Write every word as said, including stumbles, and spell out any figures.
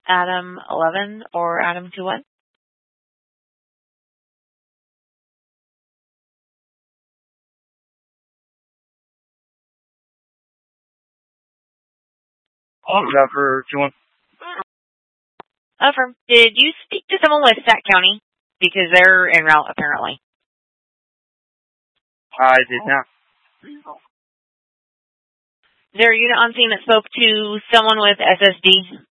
Adam eleven or Adam two one. Oh, is that for two one? Affirm. Did you speak to someone with Sac County? Because they're en route, apparently. I did not. Is there a unit on scene that spoke to someone with S S D?